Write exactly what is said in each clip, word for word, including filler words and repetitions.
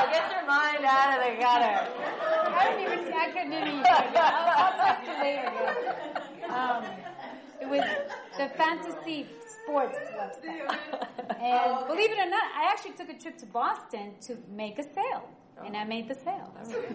Get your mind out of the gutter. I don't even, I couldn't even, I'll, I'll text you later. Um, it was the Fantasy Sports website. And believe it or not, I actually took a trip to Boston to make a sale. And I made the sale.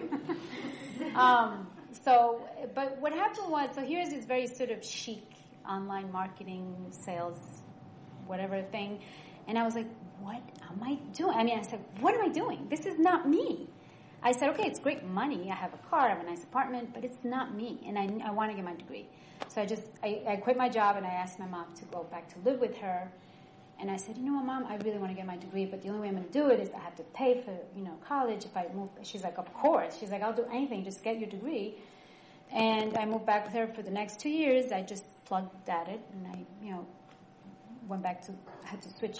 um, so, but what happened was, so here's this very sort of chic online marketing, sales, whatever thing. And I was like, what am I doing? I mean, I said, what am I doing? This is not me. I said, okay, it's great money. I have a car, I have a nice apartment, but it's not me. And I, I want to get my degree. So I just, I, I quit my job and I asked my mom to go back to live with her. And I said, you know what, Mom, I really want to get my degree, but the only way I'm going to do it is I have to pay for, you know, college if I move. She's like, of course. She's like, I'll do anything, just get your degree. And I moved back with her for the next two years. I just plugged at it, and I, you know, went back to, I had to switch.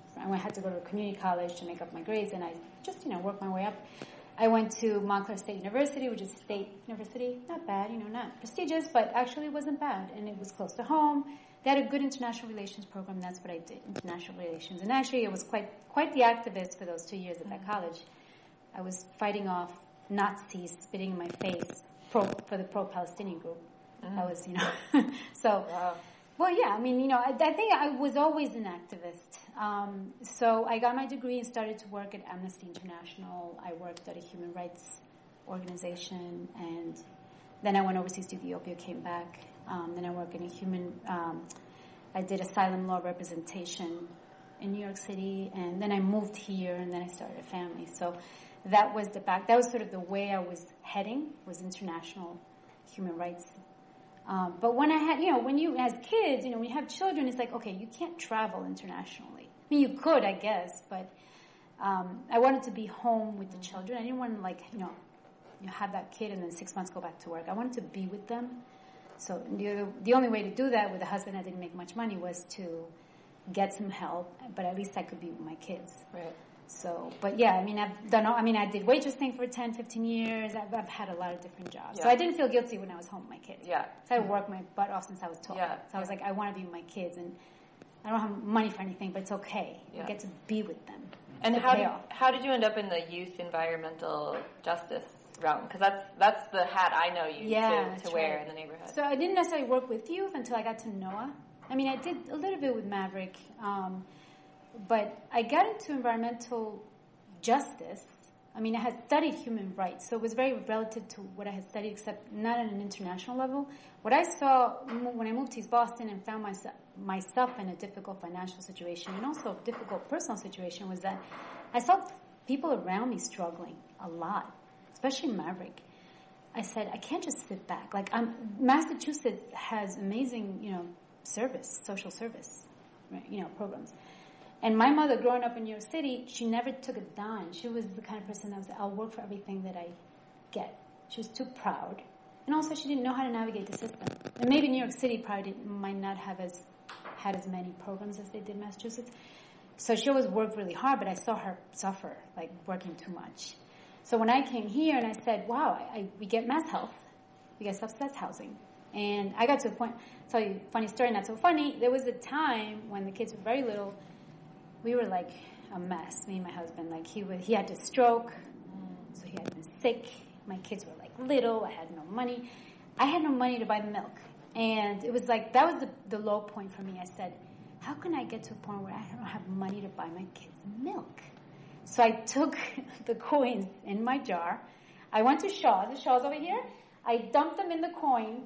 I had to go to a community college to make up my grades, and I just, you know, worked my way up. I went to Montclair State University, which is a state university. Not bad, you know, not prestigious, but actually it wasn't bad, and it was close to home. They had a good international relations program. That's what I did, international relations. And actually, I was quite quite the activist for those two years at that college. I was fighting off Nazis spitting in my face pro, for the pro-Palestinian group. Mm. I was, you know, so, wow. Well, yeah, I mean, you know, I, I think I was always an activist. Um, so I got my degree and started to work at Amnesty International. I worked at a human rights organization, and then I went overseas to Ethiopia, came back. Um, then I worked in a human, um, I did asylum law representation in New York City, and then I moved here, and then I started a family. So that was the back, that was sort of the way I was heading, was international human rights. Um, but when I had, you know, when you, as kids, you know, when you have children, it's like, okay, you can't travel internationally. I mean, you could, I guess, but um, I wanted to be home with the children. I didn't want to, like, you know, you have that kid and then six months go back to work. I wanted to be with them. So the, the only way to do that with a husband that didn't make much money was to get some help, but at least I could be with my kids. Right. So, but yeah, I mean, I've done, I mean, I did waitressing for ten, fifteen years. I've, I've had a lot of different jobs. Yeah. So I didn't feel guilty when I was home with my kids. Yeah. So I worked my butt off since I was twelve. Yeah. So I was like, I want to be with my kids, and I don't have money for anything, but it's okay. Yeah. I get to be with them. And how did, how did you end up in the youth environmental justice realm? Because that's that's the hat I know you yeah, to, to wear right. in the neighborhood. So I didn't necessarily work with youth until I got to NOAA. I mean, I did a little bit with Maverick, um, but I got into environmental justice. I mean, I had studied human rights, so it was very relative to what I had studied, except not at an international level. What I saw when I moved to East Boston and found myself, myself in a difficult financial situation and also a difficult personal situation was that I saw people around me struggling a lot, especially Maverick. I said, I can't just sit back. Like, I'm, Massachusetts has amazing, you know, service, social service, right, you know, programs. And my mother, growing up in New York City, she never took a dime. She was the kind of person that was, I'll work for everything that I get. She was too proud. And also, she didn't know how to navigate the system. And maybe New York City probably didn't, might not have as had as many programs as they did in Massachusetts. So she always worked really hard, but I saw her suffer, like working too much. So when I came here and I said, wow, I, I, we get Mass Health, we get subsidized housing. And I got to a point, I'll tell you a funny story, not so funny. There was a time when the kids were very little, we were like a mess, me and my husband. Like he would, he had a stroke, so he had been sick. My kids were like little. I had no money. I had no money to buy the milk. And it was like, that was the, the low point for me. I said, how can I get to a point where I don't have money to buy my kids milk? So I took the coins in my jar. I went to Shaw's. The Shaw's over here. I dumped them in the coin,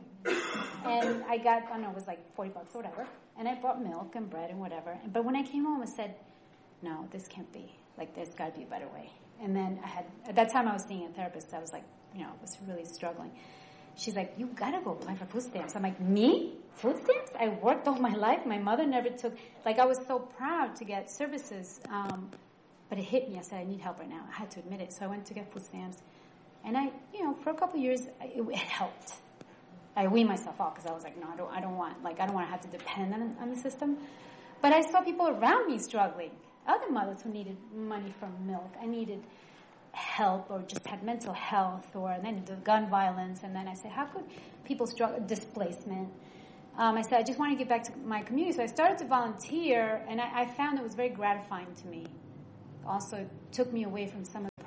and I got, I don't know, it was like forty bucks or whatever. And I bought milk and bread and whatever. But when I came home, I said, no, this can't be. Like, there's got to be a better way. And then I had, at that time I was seeing a therapist. I was like, you know, I was really struggling. She's like, you got to go apply for food stamps. I'm like, me? Food stamps? I worked all my life. My mother never took, like, I was so proud to get services. Um, but it hit me. I said, I need help right now. I had to admit it. So I went to get food stamps. And I, you know, for a couple of years, it, it helped. I weaned myself off because I was like, no, I don't, I don't want, like, I don't want to have to depend on, on the system. But I saw people around me struggling. Other mothers who needed money from milk. I needed help or just had mental health or and then the gun violence. And then I said, how could people struggle, displacement? Um, I said, I just want to get back to my community. So I started to volunteer, and I, I found it was very gratifying to me. Also, it took me away from some of the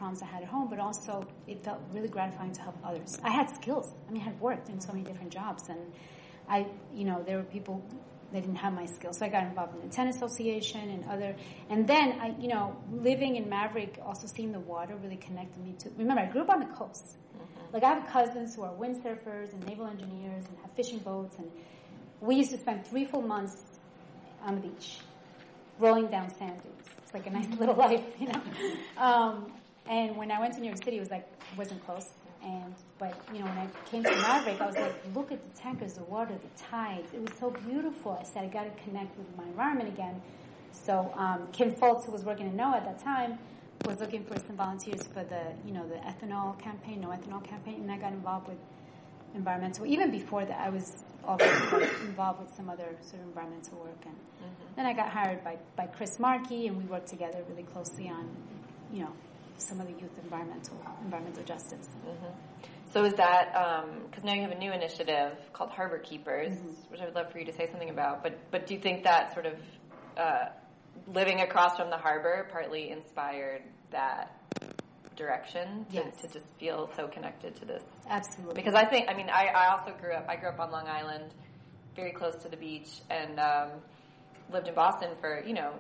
problems I had at home, but also it felt really gratifying to help others. I had skills. I mean, I had worked in so many different jobs, and I, you know, there were people that didn't have my skills. So I got involved in the tennis association and other, and then I, you know, living in Maverick, also seeing the water really connected me to, remember, I grew up on the coast. Mm-hmm. Like, I have cousins who are windsurfers and naval engineers and have fishing boats, and we used to spend three full months on the beach, rolling down sand dunes. It's like a nice little life, you know. Um, and when I went to New York City, it was like, it wasn't close. And, but, you know, when I came to Maverick, I was like, look at the tankers, the water, the tides. It was so beautiful. I said, I got to connect with my environment again. So, um, Kim Foltz, who was working in NOAA at that time, was looking for some volunteers for the, you know, the ethanol campaign, no ethanol campaign, and I got involved with environmental. Even before that, I was already involved with some other sort of environmental work. And mm-hmm. then I got hired by, by Chris Markey, and we worked together really closely on, you know, some of the youth environmental environmental justice. Mm-hmm. So is that, because um, now you have a new initiative called Harbor Keepers, mm-hmm. which I would love for you to say something about, but but do you think that sort of uh, living across from the harbor partly inspired that direction to, yes. to just feel so connected to this? Absolutely. Because I think, I mean, I, I also grew up, I grew up on Long Island, very close to the beach, and um, lived in Boston for, you know,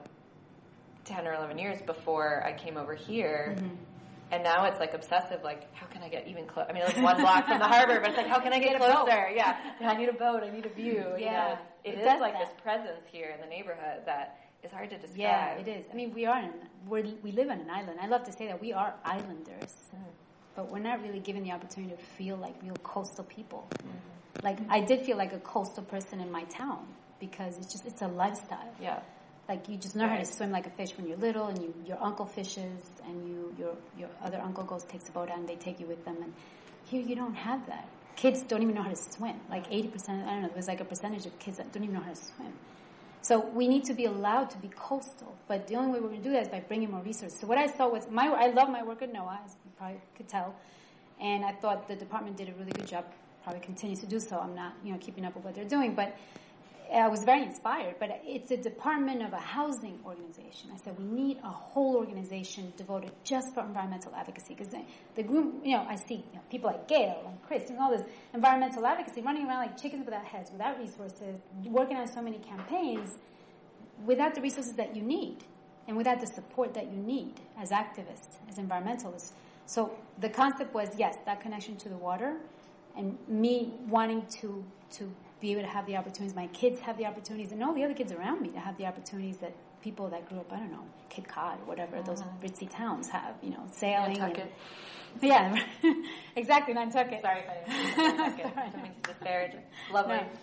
ten or eleven years before I came over here. Mm-hmm. And now it's like obsessive, like, how can I get even close? I mean, like one block from the harbor, but it's like, how can I get, get closer? Yeah. yeah, I need a boat, I need a view. Yeah. You know, it, it is like that. This presence here in the neighborhood that is hard to describe. Yeah, it is. I mean, we are, in, we're, we live on an island. I love to say that we are islanders, mm. but we're not really given the opportunity to feel like real coastal people. Mm-hmm. Like, I did feel like a coastal person in my town because it's just, it's a lifestyle. Yeah. Like, you just know right. how to swim like a fish when you're little, and you, your uncle fishes, and you, your your other uncle goes, takes a boat out, and they take you with them. And here you don't have that. Kids don't even know how to swim. Like eighty percent, I don't know, there's like a percentage of kids that don't even know how to swim. So we need to be allowed to be coastal. But the only way we're going to do that is by bringing more resources. So what I saw was, my I love my work at NOAA, as you probably could tell. And I thought the department did a really good job, probably continues to do so. I'm not, you know, keeping up with what they're doing. But I was very inspired, but it's a department of a housing organization. I said, we need a whole organization devoted just for environmental advocacy. Because the group, you know, I see you know, people like Gail and Chris doing all this environmental advocacy, running around like chickens without heads, without resources, working on so many campaigns, without the resources that you need, and without the support that you need as activists, as environmentalists. So the concept was, yes, that connection to the water, and me wanting to to be able to have the opportunities, my kids have the opportunities, and all the other kids around me to have the opportunities that people that grew up, I don't know, Cape Cod or whatever, mm-hmm. those ritzy towns have, you know, sailing. Nantucket. And, yeah, exactly, Nantucket. Sorry if I didn't say Nantucket. I don't mean to disparage it. Lovely. No.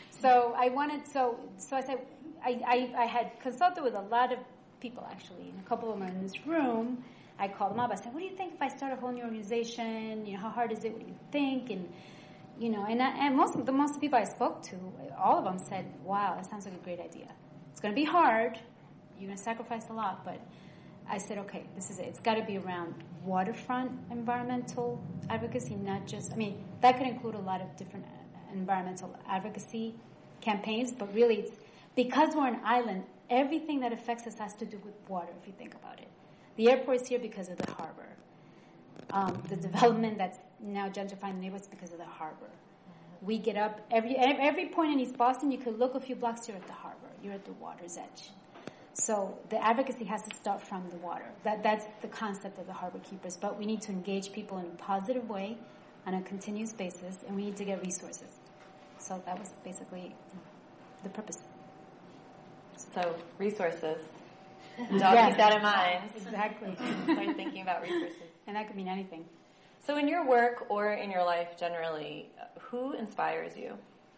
So I wanted, so so I said, I, I, I had consulted with a lot of people, actually, and a couple of them are in this room. I called them up. I said, what do you think if I start a whole new organization? You know, how hard is it? What do you think? And You know, and, I, and most of the most of the people I spoke to, all of them said, wow, that sounds like a great idea. It's going to be hard. You're going to sacrifice a lot. But I said, okay, this is it. It's got to be around waterfront environmental advocacy, not just, I mean, that could include a lot of different environmental advocacy campaigns. But really, it's because we're an island, everything that affects us has to do with water, if you think about it. The airport is here because of the harbor. Um, the development that's now gentrifying the neighborhoods because of the harbor. Mm-hmm. We get up, every every point in East Boston, you could look a few blocks, you're at the harbor. You're at the water's edge. So the advocacy has to start from the water. That That's the concept of the Harbor Keepers. But we need to engage people in a positive way on a continuous basis, and we need to get resources. So that was basically the purpose. So resources. Don't yes. Keep that in mind. Exactly. Start thinking about resources. And that could mean anything. So in your work or in your life generally, who inspires you?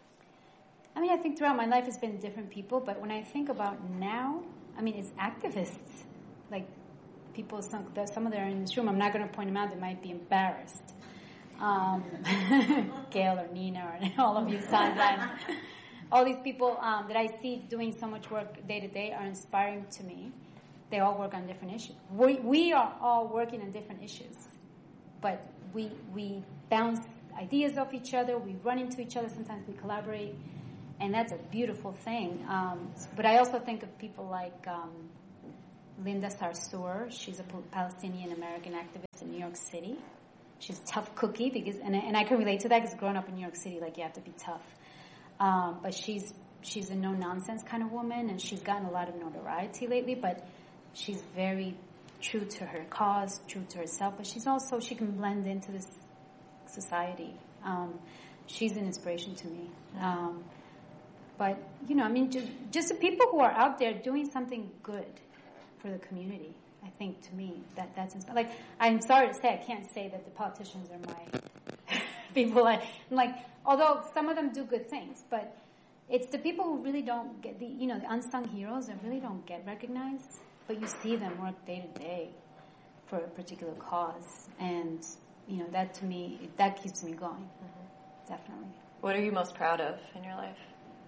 I mean, I think throughout my life it's been different people, but when I think about now, I mean, it's activists. Like, people, some, some of them are in this room, I'm not going to point them out, they might be embarrassed. Um, Gail or Nina or all of you, Sandra. All these people um, that I see doing so much work day to day are inspiring to me. They all work on different issues. We, we are all working on different issues, but we we bounce ideas off each other. We run into each other. Sometimes we collaborate, and that's a beautiful thing. Um, but I also think of people like um, Linda Sarsour. She's a Palestinian-American activist in New York City. She's a tough cookie, because, and, and I can relate to that because growing up in New York City, like, you have to be tough. Um, but she's she's a no-nonsense kind of woman, and she's gotten a lot of notoriety lately, but she's very true to her cause, true to herself, but she's also, she can blend into this society. Um, she's an inspiration to me. Um, but, you know, I mean, just, just the people who are out there doing something good for the community, I think, to me, that that's inspiring. Like, I'm sorry to say, I can't say that the politicians are my people. I, I'm like, although some of them do good things, but it's the people who really don't get, the you know, the unsung heroes that really don't get recognized, but you see them work day to day for a particular cause. And, you know, that to me, that keeps me going. Mm-hmm. Definitely. What are you most proud of in your life?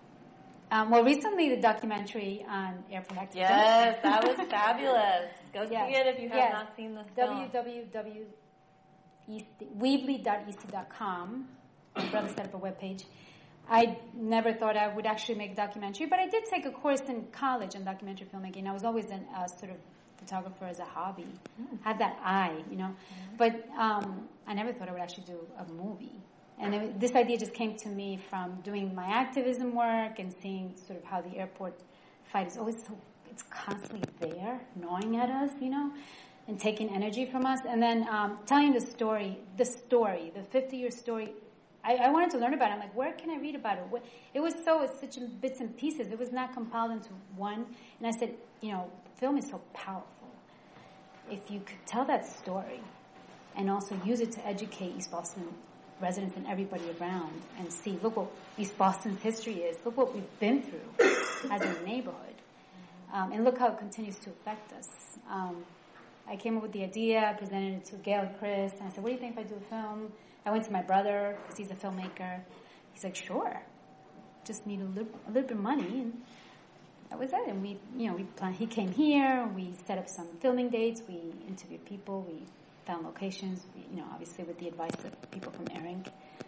Um, well, recently the documentary on airport activism. Yes, that was fabulous. Go yes. see it if you have yes. not seen this film. w w w dot weebly dot e c dot com. My brother set up a webpage. I never thought I would actually make a documentary, but I did take a course in college in documentary filmmaking. I was always a uh, sort of photographer as a hobby. Mm. Had that eye, you know. Mm-hmm. But um, I never thought I would actually do a movie. And it, this idea just came to me from doing my activism work and seeing sort of how the airport fight is always so, it's constantly there, gnawing at us, you know, and taking energy from us. And then um, telling the story, the story, the fifty-year story. I, I wanted to learn about it. I'm like, where can I read about it? What, it was so, it's such in bits and pieces. It was not compiled into one. And I said, you know, film is so powerful. If you could tell that story and also use it to educate East Boston residents and everybody around and see, look what East Boston's history is. Look what we've been through as a neighborhood. Um, and look how it continues to affect us. Um, I came up with the idea, I presented it to Gail and Chris, and I said, what do you think if I do a film? I went to my brother, because he's a filmmaker. He's like, sure. Just need a little, a little bit of money. And that was it. And we, you know, we planned, he came here, we set up some filming dates, we interviewed people, we found locations, we, you know, obviously with the advice of people from Airing.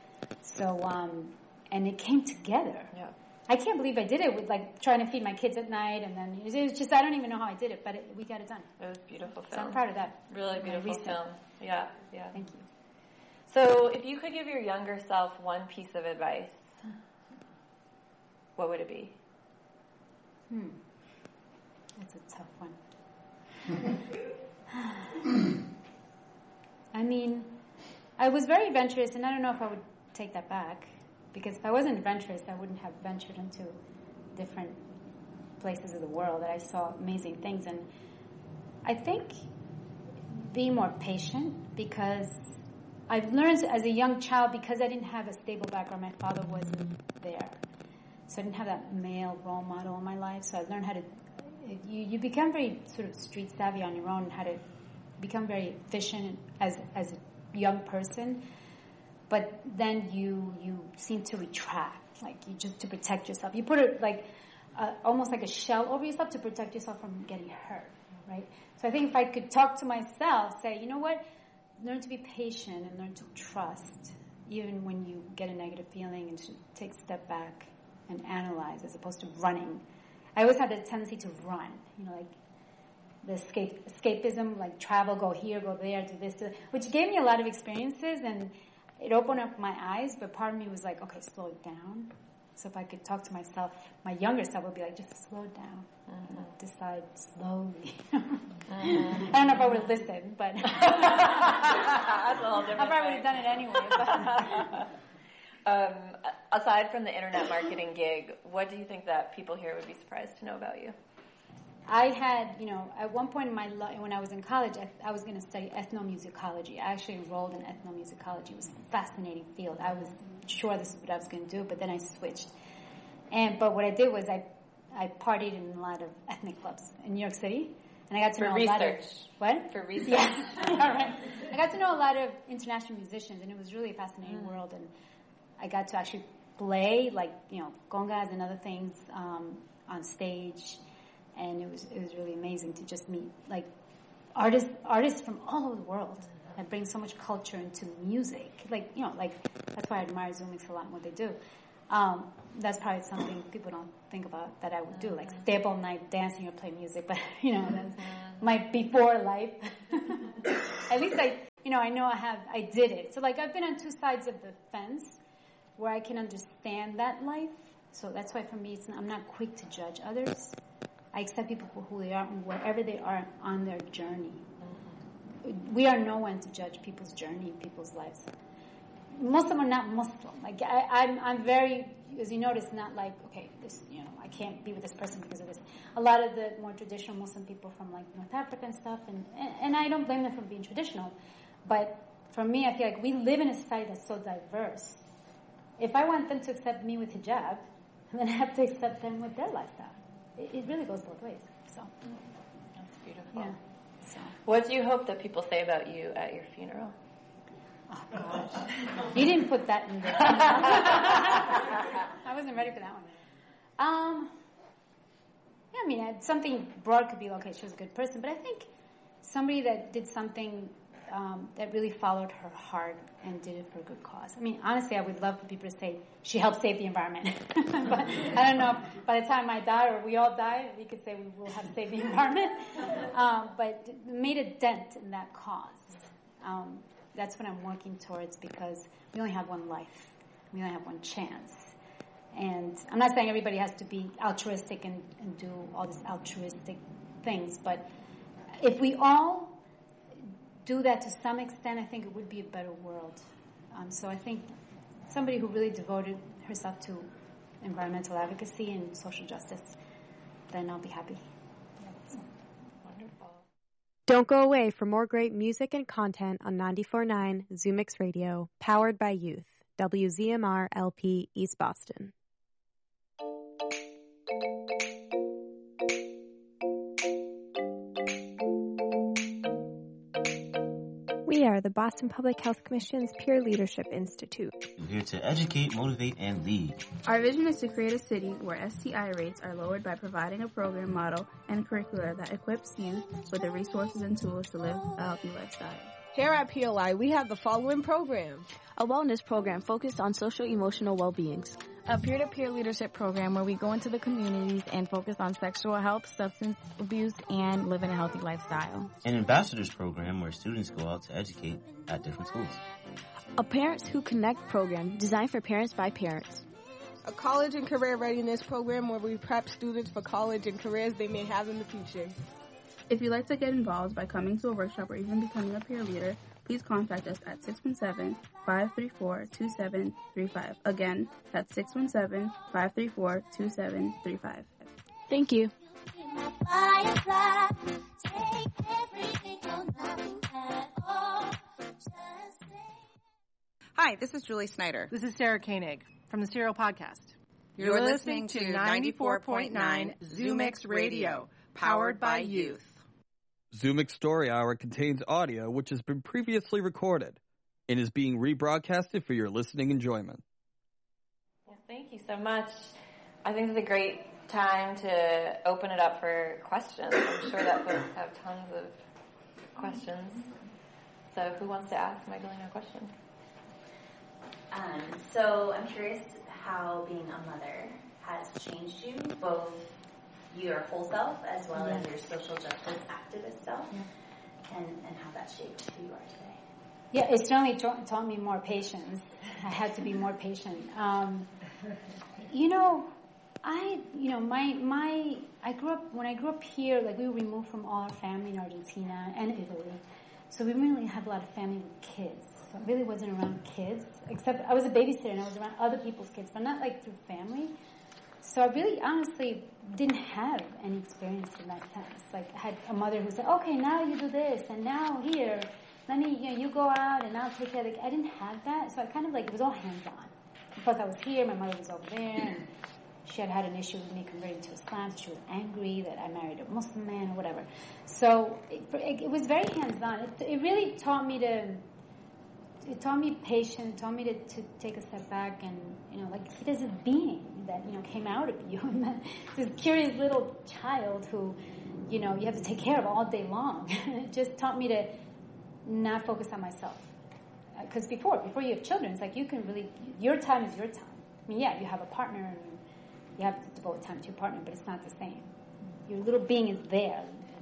So, um, and it came together. Yeah. I can't believe I did it with, like, trying to feed my kids at night, and then it was just, I don't even know how I did it, but it, we got it done. It was a beautiful film. So I'm proud of that. Really beautiful film. Yeah, yeah. Thank you. So if you could give your younger self one piece of advice, what would it be? Hmm. That's a tough one. I mean, I was very adventurous, and I don't know if I would take that back. Because if I wasn't adventurous, I wouldn't have ventured into different places of the world. That I saw amazing things. And I think being more patient, because I've learned as a young child, because I didn't have a stable background, my father wasn't there. So I didn't have that male role model in my life. So I learned how to, you, you become very sort of street savvy on your own, and how to become very efficient as, as a young person. But then you you seem to retract, like you just to protect yourself. You put it like uh, almost like a shell over yourself to protect yourself from getting hurt, right? So I think if I could talk to myself, say, you know what, learn to be patient and learn to trust, even when you get a negative feeling, and to take a step back and analyze as opposed to running. I always had the tendency to run, you know, like the escape escapism, like travel, go here, go there, do this, do that, which gave me a lot of experiences, and it opened up my eyes, but part of me was like, okay, slow it down. So if I could talk to myself, my younger self would be like, just slow it down. Mm-hmm. You know, decide slowly. mm-hmm. I don't know if I would have listened, but that's a whole different I probably would have done it anyway. But um, aside from the internet marketing gig, what do you think that people here would be surprised to know about you? I had, you know, at one point in my life, when I was in college, I, I was going to study ethnomusicology. I actually enrolled in ethnomusicology. It was a fascinating field. I was sure this is what I was going to do, but then I switched. And but what I did was I I partied in a lot of ethnic clubs in New York City, and I got to For know research. a lot of what for research. Yeah, all right. I got to know a lot of international musicians, and it was really a fascinating mm. world. And I got to actually play, like, you know, congas and other things um, on stage. And it was it was really amazing to just meet, like, artists artists from all over the world that bring so much culture into music. Like, you know, like, that's why I admire Zoomix a lot and what they do. Um, that's probably something people don't think about that I would do, like stay up all night dancing or play music. But, you know, that's, my before life. At least I, you know, I know I have, I did it. So like I've been on two sides of the fence where I can understand that life. So that's why for me, it's not, I'm not quick to judge others. I accept people for who they are and wherever they are on their journey. We are no one to judge people's journey, people's lives. Most of them are not Muslim. Like I, I'm, I'm very, as you notice, not like okay, this, you know, I can't be with this person because of this. A lot of the more traditional Muslim people from like North Africa and stuff, and and, and I don't blame them for being traditional, but for me, I feel like we live in a society that's so diverse. If I want them to accept me with hijab, then I have to accept them with their lifestyle. It, it really goes both ways. So that's beautiful. Yeah. So. What do you hope that people say about you at your funeral? Oh, gosh. You didn't put that in there. I wasn't ready for that one. Um, yeah, I mean, something broad could be, okay, she was a good person, but I think somebody that did something um, that really followed her heart and did it for a good cause. I mean, honestly, I would love for people to say she helped save the environment. But I don't know if by the time I die or we all die, we could say we will have saved the environment. Um, but made a dent in that cause. Um, that's what I'm working towards because we only have one life. We only have one chance. And I'm not saying everybody has to be altruistic and, and do all these altruistic things, but if we all do that to some extent, I think it would be a better world. Um, so I think somebody who really devoted herself to environmental advocacy and social justice, then I'll be happy. So. Wonderful. Don't go away for more great music and content on ninety-four point nine Zoomix Radio, powered by youth, W Z M R L P East Boston. We are the Boston Public Health Commission's Peer Leadership Institute. We're here to educate, motivate, and lead. Our vision is to create a city where S T I rates are lowered by providing a program model and curricula that equips youth with the resources and tools to live a healthy lifestyle. Here at P L I, we have the following programs. A wellness program focused on social-emotional well-beings. A peer-to-peer leadership program where we go into the communities and focus on sexual health, substance abuse, and living a healthy lifestyle. An ambassadors program where students go out to educate at different schools. A Parents Who Connect program designed for parents by parents. A college and career readiness program where we prep students for college and careers they may have in the future. If you'd like to get involved by coming to a workshop or even becoming a peer leader, please contact us at six one seven, five three four, two seven three five. Again, that's six one seven, five three four, two seven three five. Thank you. Hi, this is Julie Snyder. This is Sarah Koenig from the Serial Podcast. You're, You're listening to ninety-four point nine Zoomix Radio, powered by youth. Zoomix Story Hour contains audio which has been previously recorded and is being rebroadcasted for your listening enjoyment. Well, thank you so much. I think it's a great time to open it up for questions. I'm sure that folks have tons of questions. So who wants to ask Magdalena a question? Um, so I'm curious how being a mother has changed you, both your whole self as well yeah. as your social justice activist self, yeah. and, and how that shaped who you are today. Yeah, it certainly ta- taught me more patience. I had to be more patient. Um, you know, I, you know, my, my, I grew up, when I grew up here, like we were removed from all our family in Argentina and Italy. So we didn't really have a lot of family with kids. So I really wasn't around kids, except I was a babysitter and I was around other people's kids, but not like through family. So I really honestly didn't have any experience in that sense. Like I had a mother who said, okay, now you do this, and now here, let me, you know, you go out and I'll take care of it. I didn't have that, so I kind of like, it was all hands-on. Plus I was here, my mother was over there, and she had had an issue with me converting to Islam, so she was angry that I married a Muslim man or whatever. So it, it, it was very hands-on. It, it really taught me to, it taught me patience, it taught me to, to take a step back and, you know, like, there's this being that, you know, came out of you. And that, this curious little child who, you know, you have to take care of all day long. It just taught me to not focus on myself. Because before, before you have children, it's like you can really, your time is your time. I mean, yeah, you have a partner and you have to devote time to your partner, but it's not the same. Your little being is there.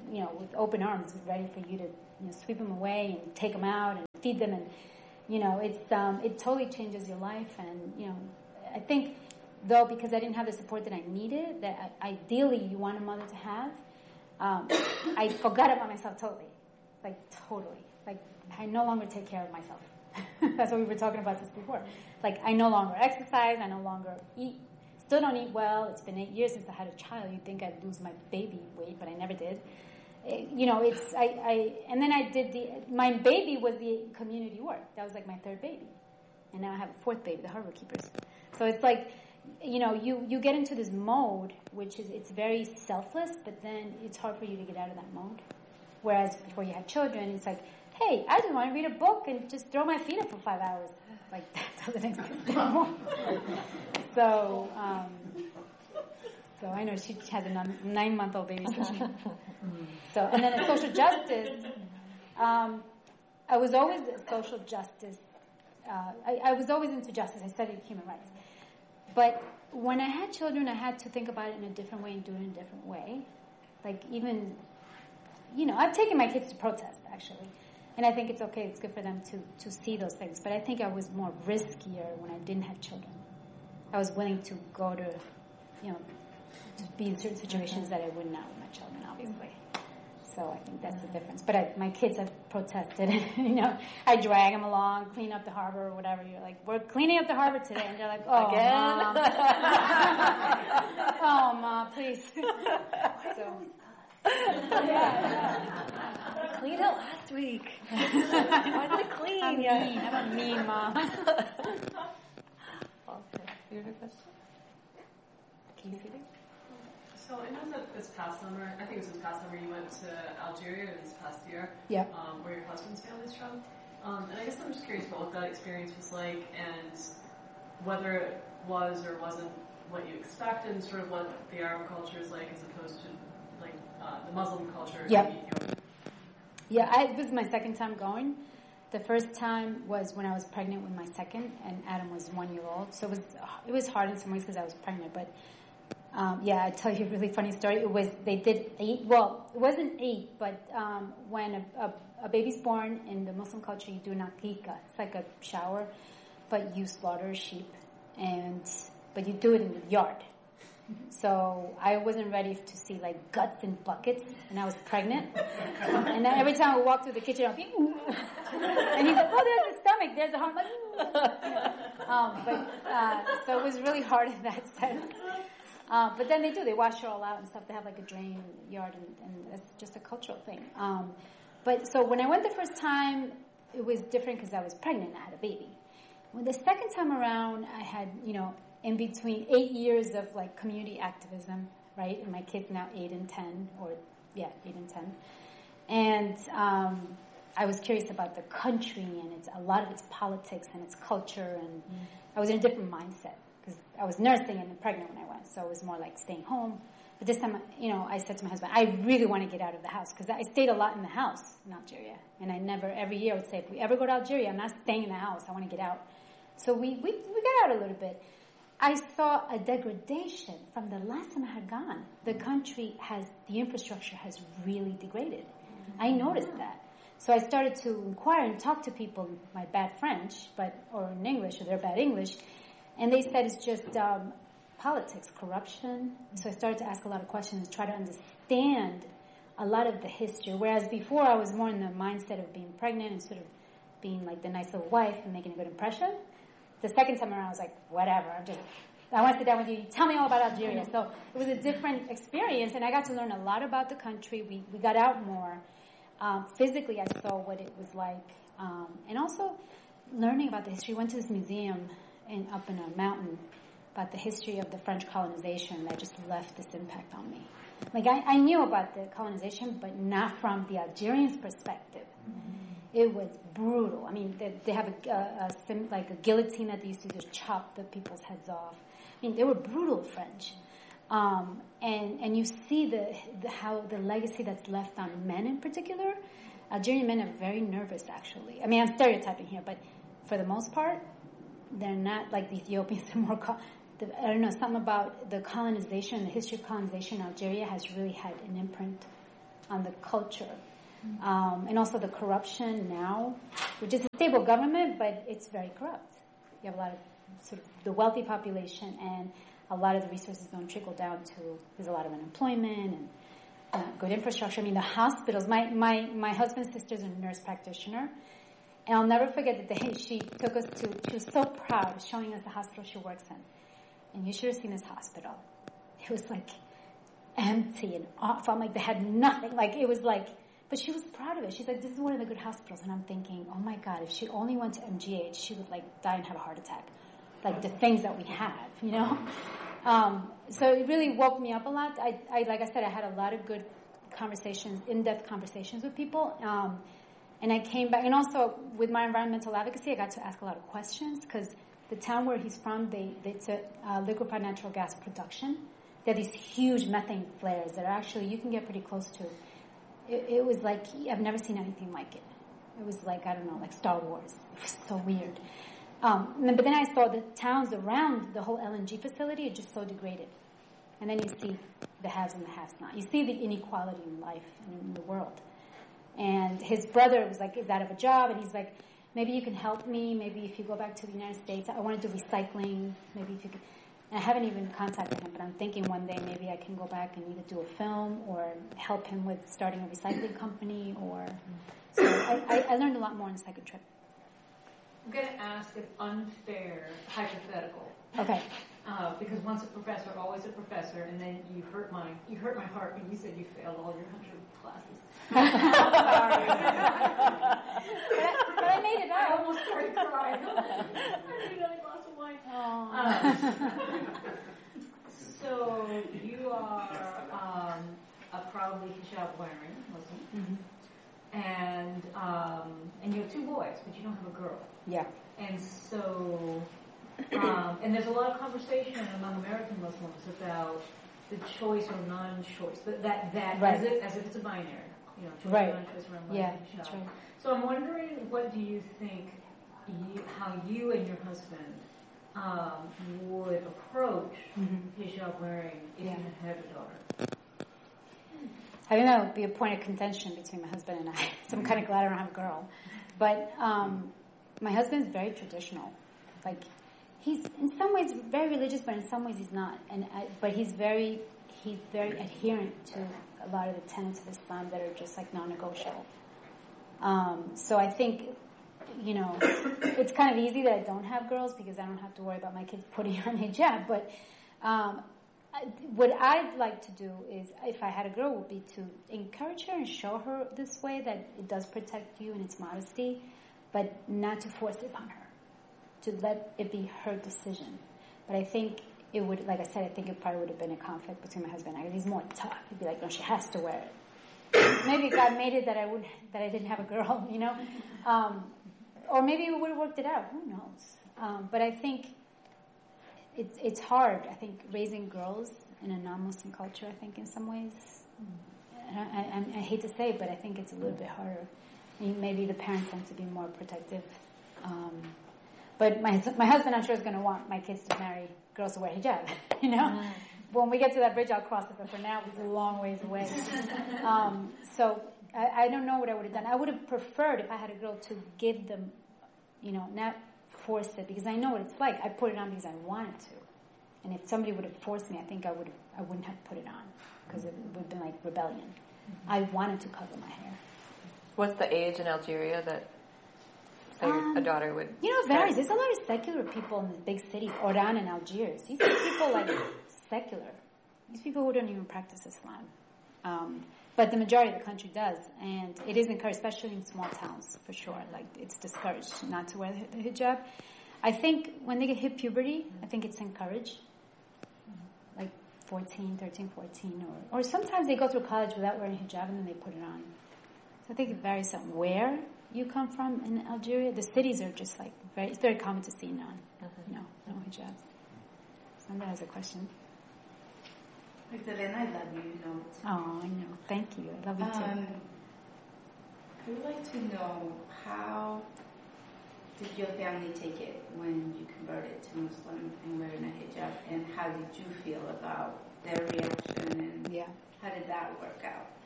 you know, with open arms, ready for you to, you know, sweep them away and take them out and feed them, and you know, it's um, it totally changes your life. And you know, I think though, because I didn't have the support that I needed, that I, ideally you want a mother to have, um, I forgot about myself totally, like totally, like I no longer take care of myself. That's what we were talking about this before. Like I no longer exercise, I no longer eat. Still don't eat well. It's been eight years since I had a child. You'd think I'd lose my baby weight, but I never did. It, you know, it's, I, I, and then I did the, my baby was the community work. That was like my third baby. And now I have a fourth baby, the Harbor Keepers. So it's like, you know, you, you get into this mode, which is, it's very selfless, but then it's hard for you to get out of that mode. Whereas before you had children, it's like, hey, I just want to read a book and just throw my feet up for five hours. Like, that doesn't exist anymore. So, um, so I know she has a nine-month-old baby. So, she, so and then social justice. Um, I was always a social justice. Uh, I, I was always into justice. I studied human rights. But when I had children, I had to think about it in a different way and do it in a different way. Like even, you know, I've taken my kids to protest, actually. And I think it's okay, it's good for them to, to see those things. But I think I was more riskier when I didn't have children. I was willing to go to, you know, to be in certain situations that I would not with my children, obviously. So I think that's the difference. But I, my kids have protested. You know, I drag them along, clean up the harbor or whatever. You're like, we're cleaning up the harbor today. And they're like, oh, Again? Mom. Oh, Mom, please. So, yeah, yeah. Cleaned out last week. Why did it clean? I'm mean. I'm a mean mom. Awesome. You have a question? Casey? So I know that this past summer, I think it was this past summer, you went to Algeria this past year, yeah. um, where your husband's family's from. Um, and I guess I'm just curious about what that experience was like and whether it was or wasn't what you expected and sort of what the Arab culture is like as opposed to like uh, the Muslim culture. Yeah. Yeah, I, this is my second time going. The first time was when I was pregnant with my second, and Adam was one year old. So it was it was hard in some ways because I was pregnant. But um, yeah, I tell you a really funny story. It was they did eight. Well, it wasn't eight, but um, when a, a, a baby's born in the Muslim culture, you do an aqiqah. It's like a shower, but you slaughter a sheep, and but you do it in the yard. So I wasn't ready to see like guts in buckets, and I was pregnant. And then every time I walk through the kitchen, I'll be, and he's like, "Oh, there's the stomach, there's the heart." Like, you know. um, but uh, so it was really hard in that sense. Uh, but then they do; they wash it all out and stuff. They have like a drain yard, and, and that's just a cultural thing. Um, but so when I went the first time, it was different because I was pregnant. I had a baby. When the second time around, I had, you know. In between eight years of like community activism, right? And my kids now eight and ten, or yeah, eight and ten. And um, I was curious about the country and its a lot of its politics and its culture, and mm. I was in a different mindset because I was nursing and pregnant when I went, so it was more like staying home. But this time, you know, I said to my husband, I really want to get out of the house because I stayed a lot in the house in Algeria, and I never every year I would say, if we ever go to Algeria, I'm not staying in the house. I want to get out. So we we we got out a little bit. I saw a degradation from the last time I had gone. The country has, the infrastructure has really degraded. I noticed that. So I started to inquire and talk to people, my bad French, but, or in English, or their bad English, and they said it's just um, politics, corruption. So I started to ask a lot of questions, try to understand a lot of the history, whereas before I was more in the mindset of being pregnant and sort of being like the nice little wife and making a good impression. The second time around, I was like, whatever, I'm just, I want to sit down with you. Tell me all about Algeria. So it was a different experience, and I got to learn a lot about the country. We we got out more. Um, physically, I saw what it was like, um, and also learning about the history. Went to this museum in, up in a mountain about the history of the French colonization that just left this impact on me. Like, I, I knew about the colonization, but not from the Algerians' perspective. Mm-hmm. It was brutal. I mean, they, they have a, a, a like a guillotine that they used to just chop the people's heads off. I mean, they were brutal French. Um, and, and you see the, the how the legacy that's left on men in particular. Algerian men are very nervous, actually. I mean, I'm stereotyping here, but for the most part, they're not like the Ethiopians. They're more, co- the, I don't know, something about the colonization, the history of colonization in Algeria has really had an imprint on the culture. Um, and also the corruption now, which is a stable government, but it's very corrupt. You have a lot of sort of the wealthy population, and a lot of the resources don't trickle down to, there's a lot of unemployment and uh, good infrastructure. I mean, the hospitals, my, my, my husband's sister's a nurse practitioner, and I'll never forget the day she took us to, she was so proud showing us the hospital she works in. And you should have seen this hospital. It was like empty and off. I'm like, they had nothing. Like, it was like, but she was proud of it. She's like, this is one of the good hospitals. And I'm thinking, oh my God, if she only went to M G H, she would like die and have a heart attack. Like the things that we have, you know? Um, so it really woke me up a lot. I, I, like I said, I had a lot of good conversations, in-depth conversations with people. Um, and I came back, and also with my environmental advocacy, I got to ask a lot of questions because the town where he's from, they, they it's a uh, liquefied natural gas production. They have these huge methane flares that are actually, you can get pretty close to. It, it was like, I've never seen anything like it. It was like, I don't know, like Star Wars. It was so weird. Um, but then I saw the towns around the whole L N G facility are just so degraded. And then you see the haves and the have-not. You see the inequality in life and in the world. And his brother was like, is out of a job? And he's like, maybe you can help me. Maybe if you go back to the United States, I want to do recycling. Maybe if you could. And I haven't even contacted him, but I'm thinking one day maybe I can go back and either do a film or help him with starting a recycling company. Or so I, I, I learned a lot more on the second trip. I'm going to ask an unfair hypothetical. Okay. Uh, because once a professor, always a professor, and then you hurt my you hurt my heart when you said you failed all your hundred classes. Sorry. but, I, but I made it out. I almost started crying. I need a glass of wine. Um, so you are um, a proudly hijab-wearing Muslim. Mm-hmm. And um, and you have two boys, but you don't have a girl. Yeah. And so, um, and there's a lot of conversation among American Muslims about the choice or non-choice, that that, that right. as if as if it's a binary, you know, choice right. or non-choice around yeah, hijab. that's right. So I'm wondering, what do you think, you, how you and your husband um, would approach mm-hmm. hijab wearing if yeah. you had a daughter? I think that would be a point of contention between my husband and I. So I'm kind of glad I don't have a girl. But um, my husband's very traditional. Like, he's in some ways very religious, but in some ways he's not. And I, but he's very he's very adherent to a lot of the tenets of Islam that are just like non-negotiable. Um, so I think, you know, it's kind of easy that I don't have girls because I don't have to worry about my kids putting on hijab. But um, what I'd like to do is, if I had a girl, would be to encourage her and show her this way that it does protect you and its modesty, but not to force it on her, to let it be her decision. But I think it would, like I said, I think it probably would have been a conflict between my husband and I. He's more tough. He'd be like, no, she has to wear it. Maybe God made it that I would, that I didn't have a girl, you know, um, or maybe we would have worked it out. Who knows? Um, but I think it's it's hard. I think raising girls in a non-Muslim culture, I think in some ways, I, I, I hate to say it, but I think it's a little bit harder. I mean, maybe the parents tend to be more protective. Um, but my my husband, I'm sure, is going to want my kids to marry girls who wear hijab. You know, mm. When we get to that bridge, I'll cross it. But for now, it's a long ways away. um, so I, I don't know what I would have done. I would have preferred, if I had a girl, to give them, you know, not force it, because I know what it's like. I put it on because I wanted to. And if somebody would have forced me, I think I would I wouldn't have put it on, because it would have been like rebellion. Mm-hmm. I wanted to cover my hair. What's the age in Algeria that say um, a daughter would? You know, it varies. There's a lot of secular people in the big cities, Oran and Algiers. These are people like secular. These people who don't even practice Islam. Um, but the majority of the country does, and it is encouraged, especially in small towns, for sure. Like, it's discouraged not to wear the hijab. I think when they hit puberty, I think it's encouraged. Like fourteen, thirteen, fourteen, or, or sometimes they go through college without wearing hijab and then they put it on. So I think it varies on where you come from in Algeria. The cities are just like very, it's very common to see none, mm-hmm. no, no hijab. Somebody has a question. Magdalena, I love you, you know. Oh, I know. Thank you. I love you too. Um, I would like to know, how did your family take it when you converted to Muslim and wearing a hijab, and how did you feel about their reaction, and yeah. how did that work out?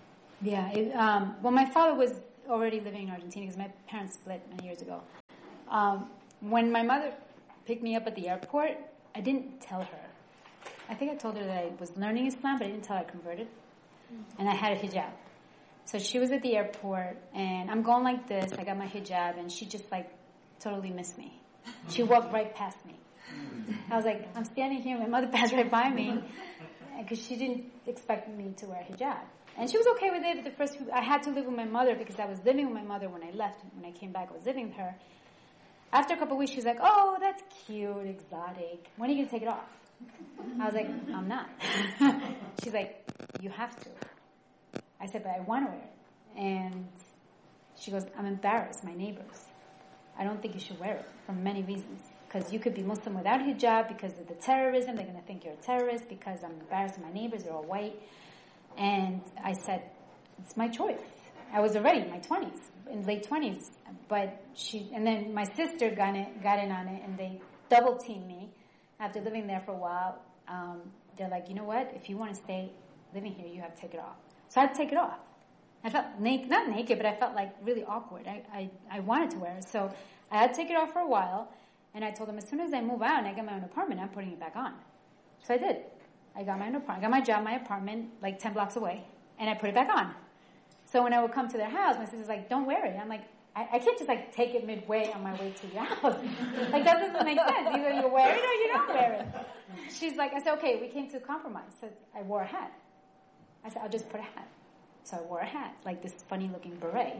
Yeah. It, um, well, my father was already living in Argentina because my parents split many years ago. Um, when my mother picked me up at the airport, I didn't tell her. I think I told her that I was learning Islam, but I didn't tell her I converted. And I had a hijab. So she was at the airport, and I'm going like this. I got my hijab, and she just, like, totally missed me. She walked right past me. I was like, I'm standing here, my mother passed right by me, because she didn't expect me to wear a hijab. And she was okay with it, but the first few, I had to live with my mother because I was living with my mother when I left. When I came back, I was living with her. After a couple of weeks, she was like, oh, that's cute, exotic. When are you going to take it off? I was like, I'm not. She's like, you have to. I said, but I want to wear it. And she goes, I'm embarrassed, my neighbors. I don't think you should wear it for many reasons. Because you could be Muslim without hijab because of the terrorism. They're going to think you're a terrorist because I'm embarrassed of my neighbors. They're all white. And I said, it's my choice. I was already in my twenties, in late twenties. But she, and then my sister got in, got in on it, and they double teamed me. After living there for a while, um, they're like, you know what? If you want to stay living here, you have to take it off. So I had to take it off. I felt naked, not naked, but I felt like really awkward. I, I, I wanted to wear it. So I had to take it off for a while. And I told them, as soon as I move out and I get my own apartment, I'm putting it back on. So I did. I got my own apartment. I got my job, my apartment, like ten blocks away. And I put it back on. So when I would come to their house, my sister's like, don't wear it. I'm like, I, I can't just like take it midway on my way to your house. Like that doesn't make sense. Either you wear it or you don't wear it. She's like, I said, okay, we came to a compromise. So I wore a hat. I said, I'll just put a hat. So I wore a hat, like this funny looking beret.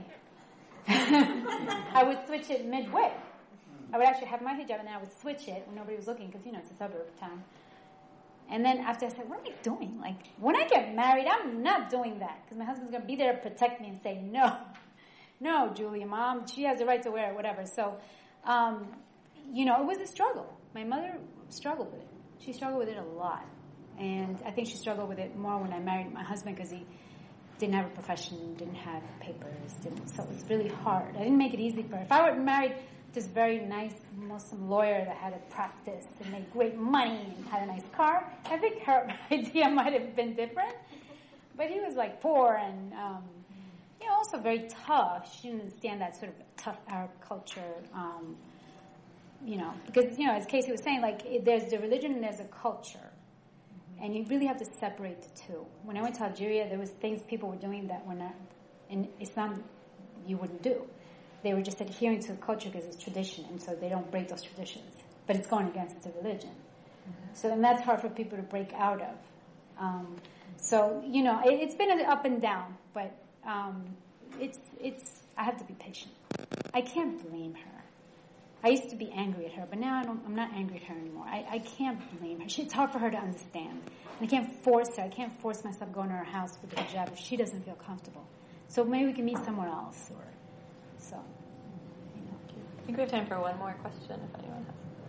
I would switch it midway. I would actually have my hijab and then I would switch it when nobody was looking because, you know, it's a suburb town. And then after I said, what am I doing? Like, when I get married, I'm not doing that because my husband's going to be there to protect me and say, no. No, Julia, Mom, she has the right to wear it, whatever. So, um, you know, it was a struggle. My mother struggled with it. She struggled with it a lot. And I think she struggled with it more when I married my husband because he didn't have a profession, didn't have papers, didn't, so it was really hard. I didn't make it easy for her. If I were married this very nice Muslim lawyer that had a practice and made great money and had a nice car, I think her idea might have been different. But he was like poor and, um, you know, also very tough. She didn't understand that sort of tough Arab culture, um, you know, because, you know, as Casey was saying, like, it, there's the religion and there's a culture. And you really have to separate the two. When I went to Algeria, there was things people were doing that were not, in Islam, you wouldn't do. They were just adhering to the culture because it's tradition, and so they don't break those traditions. But it's going against the religion. Mm-hmm. So, and that's hard for people to break out of. Um, so, you know, it, it's been an up and down, but um, it's, it's, I have to be patient. I can't blame her. I used to be angry at her, but now I don't, I'm not angry at her anymore. I, I can't blame her. She, it's hard for her to understand. And I can't force her. I can't force myself going to her house with a hijab if she doesn't feel comfortable. So maybe we can meet somewhere else. Or so, you know. I think we have time for one more question if anyone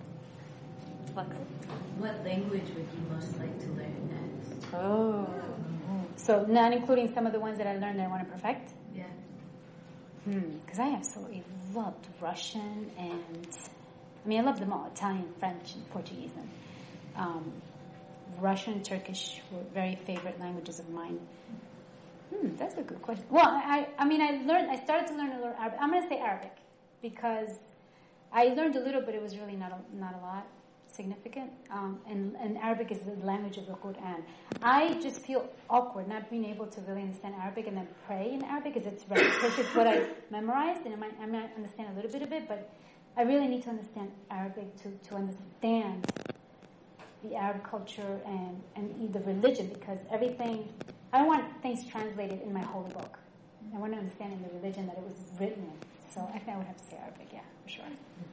has. Lex. What language would you most like to learn next? Oh. So not including some of the ones that I learned that I want to perfect? Yeah. Hmm. Because I absolutely loved Russian and, I mean, I love them all. Italian, French, and Portuguese. And um, Russian and Turkish were very favorite languages of mine. Hmm, that's a good question. Well, I, I mean, I learned, I started to learn a little Arabic. I'm going to say Arabic because I learned a little, but it was really not a, not a lot significant. Um, and, and Arabic is the language of the Quran. I just feel awkward not being able to really understand Arabic and then pray in Arabic because it's repetition. It's what I memorized, and I might, I might understand a little bit of it, but I really need to understand Arabic to, to understand the Arab culture and, and the religion because everything, I don't want things translated in my holy book. I want to understand in the religion that it was written in. So I think I would have to say Arabic, yeah, for sure.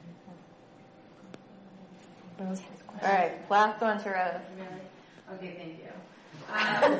Rose has questions. All right, last one to Rose. Really? Okay, thank you. Um,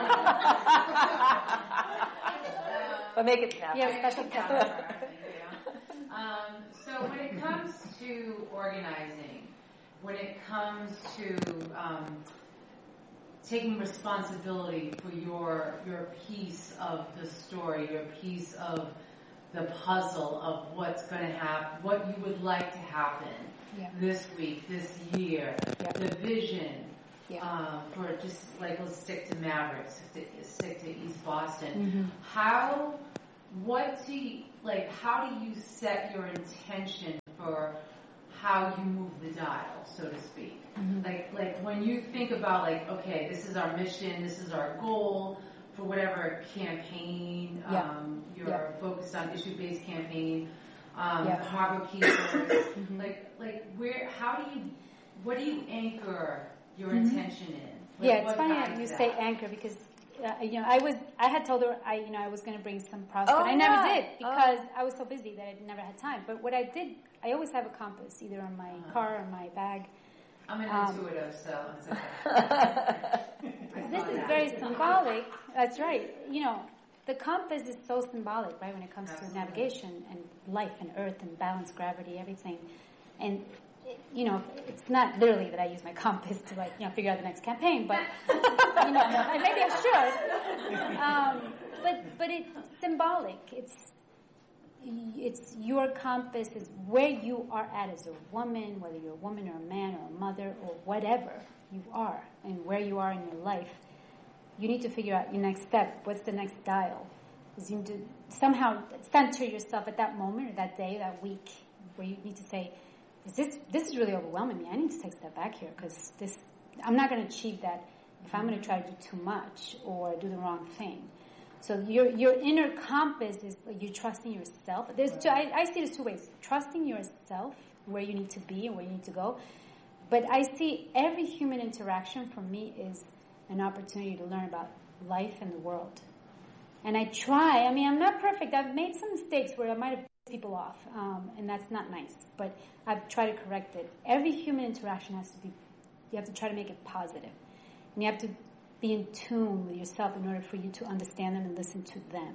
but make it snap. Yeah, special thank you. Um, so when it comes to organizing, when it comes to um, taking responsibility for your your piece of the story, your piece of the puzzle of what's going to happen, what you would like to happen. Yeah. This week, this year, yeah. The vision Yeah. Uh, for just like, let's stick to Maverick, stick to, stick to East Boston. Mm-hmm. How, what do you, like, how do you set your intention for how you move the dial, so to speak? Mm-hmm. Like, like when you think about like, okay, this is our mission, this is our goal for whatever campaign, yeah. um, you're yeah. focused on issue-based campaign, um, yeah. Harbor Keepers, mm-hmm. like, like where, how do you, what do you anchor your mm-hmm. intention in? Like, yeah, it's funny you that? say anchor because uh, you know I was I had told her I you know I was going to bring some props, oh, but I yeah. never did because oh. I was so busy that I never had time. But what I did, I always have a compass either on my uh-huh. car or my bag. I'm an um, intuitive, so it's okay. This is very symbolic. That's right. You know, the compass is so symbolic, right, when it comes Absolutely. to navigation and life and earth and balance, gravity, everything. And you know, it's not literally that I use my compass to like, you know, figure out the next campaign, but, you know, maybe I should. Um, but, but it's symbolic. It's, it's your compass is where you are at as a woman, whether you're a woman or a man or a mother or whatever you are and where you are in your life. You need to figure out your next step. What's the next dial? Because you need to somehow center yourself at that moment or that day, that week, where you need to say, Is this this is really overwhelming me. I need to take a step back here because this I'm not going to achieve that if I'm going to try to do too much or do the wrong thing. So your your inner compass is like you're trusting yourself. There's two, I, I see it as two ways: trusting yourself, where you need to be and where you need to go. But I see every human interaction for me is an opportunity to learn about life and the world. And I try. I mean, I'm not perfect. I've made some mistakes where I might have people off, um, and that's not nice. But I've tried to correct it. Every human interaction has to be, you have to try to make it positive. And you have to be in tune with yourself in order for you to understand them and listen to them,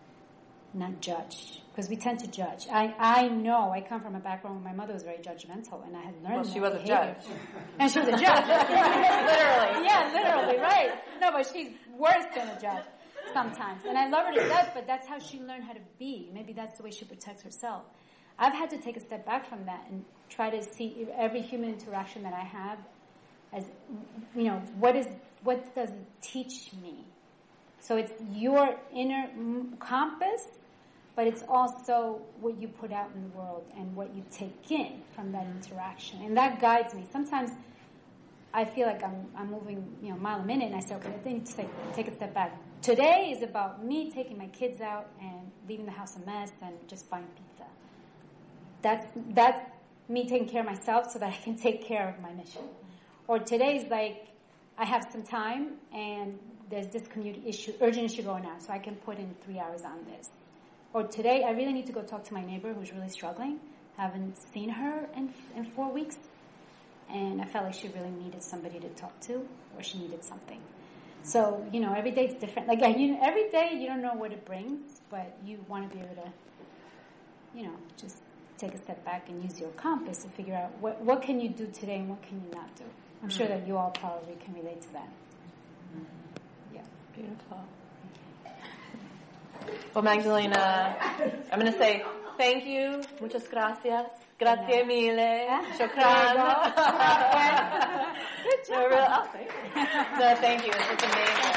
not judge. Because we tend to judge. I, I know, I come from a background where my mother was very judgmental, and I had learned well, that she was behavior. a judge. And she was a judge. Literally. Yeah, literally, right. No, but she's worse than a judge sometimes. And I love her to death, but that's how she learned how to be. Maybe that's the way she protects herself. I've had to take a step back from that and try to see every human interaction that I have as, you know, what is what does it teach me? So it's your inner compass, but it's also what you put out in the world and what you take in from that interaction. And that guides me. Sometimes I feel like I'm I'm moving, you know, a mile a minute, and I say, okay, I need to take, take a step back. Today is about me taking my kids out and leaving the house a mess and just buying pizza. That's that's me taking care of myself so that I can take care of my mission. Or today's like, I have some time and there's this community issue, urgent issue going on, so I can put in three hours on this. Or today, I really need to go talk to my neighbor who's really struggling. Haven't seen her in in four weeks. And I felt like she really needed somebody to talk to, or she needed something. So, you know, every day it's different. Like, you, every day you don't know what it brings, but you want to be able to, you know, just take a step back and use your compass to figure out what what can you do today and what can you not do. I'm sure that you all probably can relate to that. Yeah. Beautiful. Well, Magdalena, I'm going to say thank you. Muchas gracias. Grazie mille. Shukran. Good job. Oh, thank you. No, thank you. It's amazing.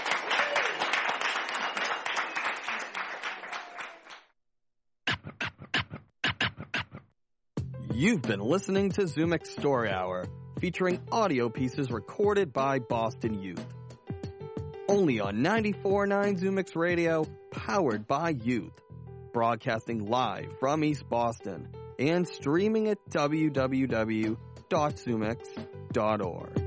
You've been listening to Zumix Story Hour, featuring audio pieces recorded by Boston youth. Only on ninety-four point nine Zumix Radio, powered by youth. Broadcasting live from East Boston and streaming at w w w dot zumix dot org.